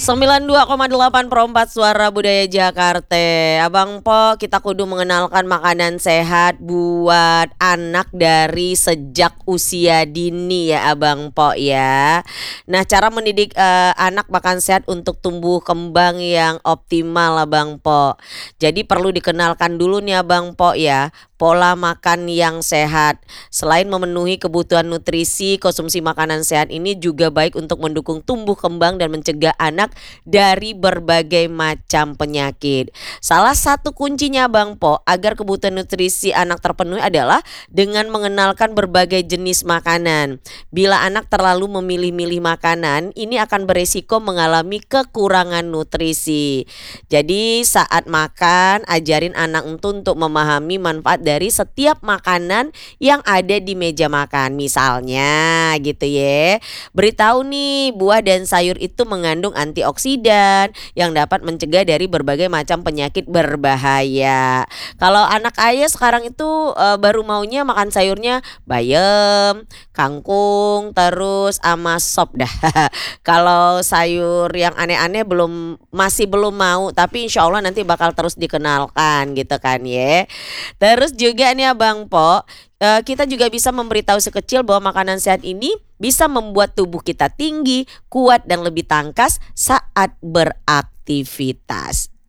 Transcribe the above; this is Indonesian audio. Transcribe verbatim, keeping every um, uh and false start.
sembilan dua koma delapan Perempat Suara Budaya Jakarta. Abang Po, kita kudu mengenalkan makanan sehat buat anak dari sejak usia dini ya Abang Po ya. Nah, cara mendidik eh, anak makan sehat untuk tumbuh kembang yang optimal Abang Po. Jadi perlu dikenalkan dulu nih Abang Po ya, pola makan yang sehat. Selain memenuhi kebutuhan nutrisi, konsumsi makanan sehat ini juga baik untuk mendukung tumbuh kembang dan mencegah anak dari berbagai macam penyakit. Salah satu kuncinya Bang Po agar kebutuhan nutrisi anak terpenuhi adalah dengan mengenalkan berbagai jenis makanan. Bila anak terlalu memilih-milih makanan, ini akan beresiko mengalami kekurangan nutrisi. Jadi saat makan, ajarin anak itu untuk memahami manfaat dari setiap makanan yang ada di meja makan. Misalnya gitu ya, beritahu nih buah dan sayur itu mengandung antioksidan yang dapat mencegah dari berbagai macam penyakit berbahaya. Kalau anak ayah sekarang itu eh, baru maunya makan sayurnya bayam, kangkung, terus sama sop dah. Kalau sayur yang aneh-aneh belum masih belum mau, tapi insya Allah nanti bakal terus dikenalkan gitu kan ya. Terus juga nih Abang Po, eh, kita juga bisa memberitahu sekecil bahwa makanan sehat ini bisa membuat tubuh kita tinggi, kuat dan lebih tangkas saat beraktivitas.